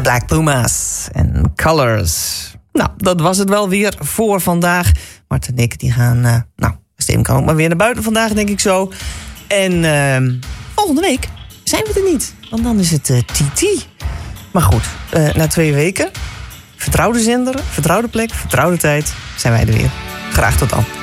De Black Pumas en Colors. Nou, dat was het wel weer voor vandaag. Mart en ik die gaan... Stem kan ook maar weer naar buiten vandaag, denk ik zo. En volgende week zijn we er niet. Want dan is het TT. Maar goed, na 2 weken... Vertrouwde zender, vertrouwde plek, vertrouwde tijd... zijn wij er weer. Graag tot dan.